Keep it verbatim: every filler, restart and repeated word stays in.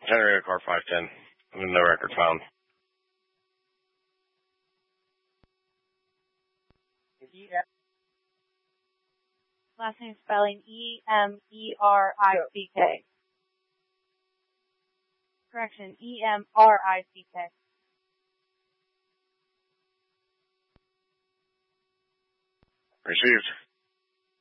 Generator car five ten. No record found. Last name spelling E M E R I C K. Correction, E M R I C K. Received.